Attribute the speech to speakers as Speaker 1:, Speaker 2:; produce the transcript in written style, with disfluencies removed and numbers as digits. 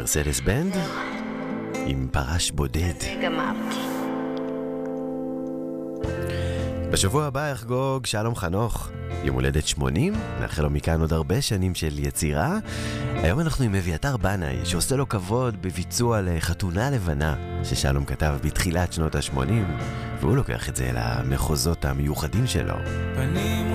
Speaker 1: מרסדס בנד עם פרש בודד.
Speaker 2: גמרתי.
Speaker 1: בשבוע הבא יחגוג שלום חנוך, יום הולדת 80, מאחל לו מכאן עוד הרבה שנים של יצירה. היום אנחנו עם אביתר בנאי, שעושה לו כבוד בביצוע לחתונה לבנה, ששלום כתב בתחילת שנות ה-80, והוא לוקח את זה למחוזות המיוחדים שלו.
Speaker 3: פנים